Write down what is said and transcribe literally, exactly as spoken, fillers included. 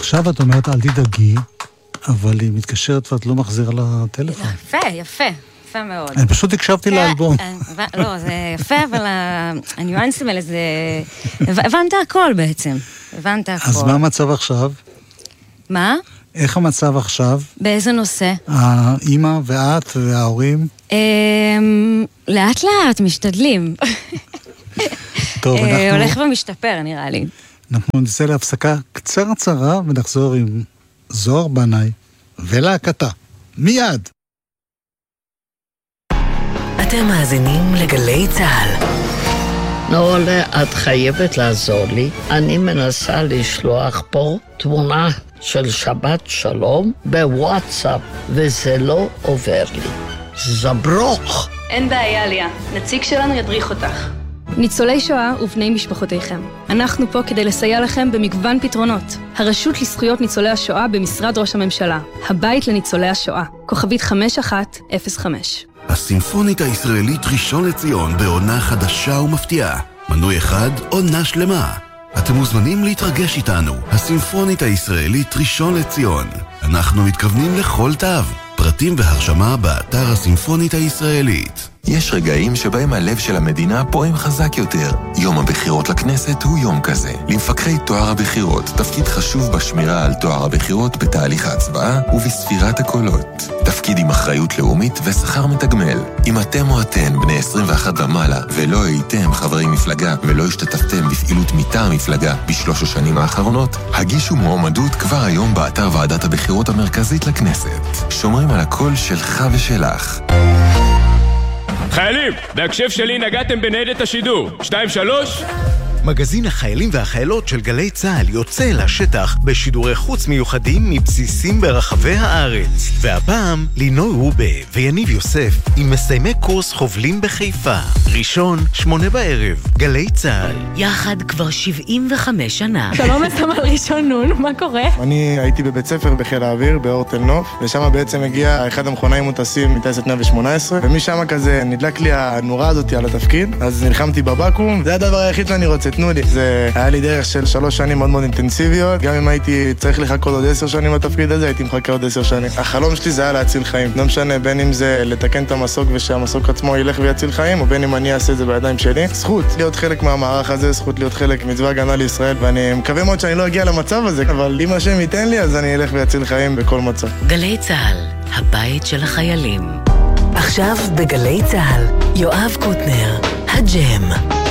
עכשיו את אומרת, אל תדאגי, אבל היא מתקשרת ואת לא מחזירה לטלפון. יפה, יפה. יפה מאוד. אני פשוט הקשבתי לאלבום. לא, זה יפה, אבל הניואנסים האלה זה... הבנת הכל בעצם. הבנת הכל. אז מה המצב עכשיו? מה? איך המצב עכשיו? באיזה נושא? האמא ואת וההורים? לאט לאט, משתדלים. טוב, אנחנו... הולך ומשתפר, נראה לי. אנחנו נצא להפסקה קצרצרה ונחזור עם זוהר בנאי ולהקתה. מיד! אתם מאזינים לגלי צהל. נולה, את חייבת לעזור לי. אני מנסה לשלוח פה תמונה של שבת שלום בוואטסאפ, וזה לא עובר לי. זברוך. אין בעיה, ליה. נציג שלנו ידריך אותך. ניצולי שואה ובני משפחותיכם. אנחנו פה כדי לסייע לכם במגוון פתרונות. הרשות לזכויות ניצולי השואה במשרד ראש הממשלה. הבית לניצולי השואה. כוכבית חמש אחת אפס חמש. הסימפונית הישראלית ראשון לציון בעונה חדשה ומפתיעה. מנוי אחד, עונה שלמה. אתם מוזמנים להתרגש איתנו. הסימפונית הישראלית ראשון לציון. אנחנו מתכוונים לכל תו. פרטים והרשמה באתר הסימפונית הישראלית. יש רגעים שבהם הלב של המדינה פועם חזק יותר. יום הבחירות לכנסת הוא יום כזה. למפקחי תואר הבחירות, תפקיד חשוב בשמירה על תואר הבחירות בתהליך ההצבעה ובספירת הקולות. תפקיד עם אחריות לאומית ושכר מתגמל. אם אתם או אתן בני עשרים ואחת ומעלה ולא הייתם חברי מפלגה ולא השתתפתם בפעילות מטעם מפלגה בשלוש השנים האחרונות, הגישו מועמדות כבר היום באתר ועדת הבחירות המרכזית לכנסת. שומרים על הקול שלך ושלך. חיילים, בהקשב שלי נגעתם בניידת השידור. שתיים שלוש. מגזין החיילים והחיילות של גלי צהל יוצא לשטח בשידורי חוץ מיוחדים מבסיסים ברחבי הארץ. והפעם לינוי רובה ויניב יוסף עם מסיימי קורס חובלים בחיפה. ראשון, שמונה בערב, גלי צהל. יחד כבר שבעים וחמש שנה. שלום לסמל ראשון נון, מה קורה? אני הייתי בבית ספר בחיל האוויר באור תל נוף, ושם בעצם הגיע אחד המכונאים מוטסים מטייסת מאה ושמונה עשרה, ומשם כזה נדלק לי הנורה הזאת על התפקיד, אז נלחמתי בבקו"ם. זה הדבר היחיד שאני רוצה, תנו לי. זה היה לי דרך של שלוש שנים מאוד מאוד אינטנסיביות, גם אם הייתי צריך לחכות עוד עשר שנים בתפקיד הזה, הייתי מחכה עוד עשר שנים. החלום שלי זה היה להציל חיים. לא משנה, בין אם זה לתקן את המסוק ושהמסוק עצמו ילך ויציל חיים, או בין אם אני אעשה את זה בידיים שלי. זכות להיות חלק מהמערך הזה, זכות להיות חלק מצבא הגנה לישראל, ואני מקווה מאוד שאני לא אגיע למצב הזה, אבל אם השם ייתן לי, אז אני אלך ויציל חיים בכל מצב. גלי צהל, הבית של החיילים. עכשיו בגלי צהל, יואב קוטנר, הג'ם.